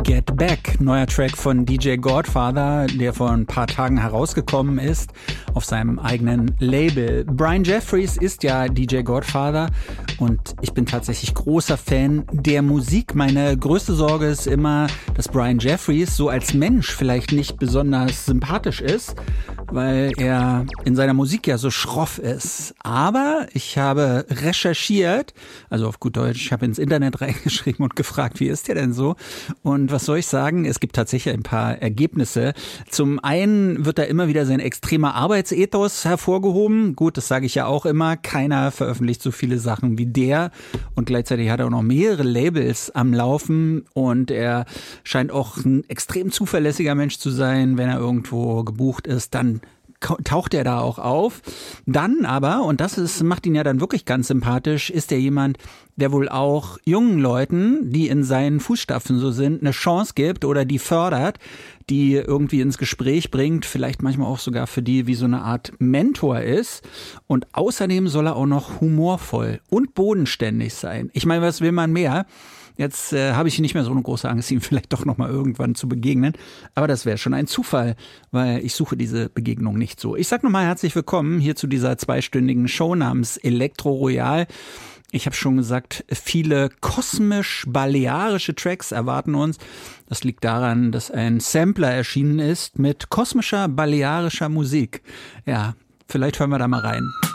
Get Back, neuer Track von DJ Godfather, der vor ein paar Tagen herausgekommen ist auf seinem eigenen Label. Brian Jeffries ist ja DJ Godfather und ich bin tatsächlich großer Fan der Musik. Meine größte Sorge ist immer, dass Brian Jeffries so als Mensch vielleicht nicht besonders sympathisch ist, weil er in seiner Musik ja so schroff ist. Aber ich habe recherchiert, also auf gut Deutsch, ich habe ins Internet reingeschrieben und gefragt, wie ist der denn so? Und was soll ich sagen? Es gibt tatsächlich ein paar Ergebnisse. Zum einen wird da immer wieder sein extremer Arbeitsethos hervorgehoben. Gut, das sage ich ja auch immer. Keiner veröffentlicht so viele Sachen wie der. Und gleichzeitig hat er auch noch mehrere Labels am Laufen. Und er scheint auch ein extrem zuverlässiger Mensch zu sein. Wenn er irgendwo gebucht ist, dann taucht er da auch auf. Dann aber, und macht ihn ja dann wirklich ganz sympathisch, ist er jemand, der wohl auch jungen Leuten, die in seinen Fußstapfen so sind, eine Chance gibt oder die fördert, die irgendwie ins Gespräch bringt, vielleicht manchmal auch sogar für die wie so eine Art Mentor ist. Und außerdem soll er auch noch humorvoll und bodenständig sein. Ich meine, was will man mehr? Jetzt habe ich nicht mehr so eine große Angst, ihm vielleicht doch noch mal irgendwann zu begegnen. Aber das wäre schon ein Zufall, weil ich suche diese Begegnung nicht so. Ich sag nochmal herzlich willkommen hier zu dieser 2-stündigen Show namens Elektro Royal. Ich habe schon gesagt, viele kosmisch-balearische Tracks erwarten uns. Das liegt daran, dass ein Sampler erschienen ist mit kosmischer, balearischer Musik. Ja, vielleicht hören wir da mal rein.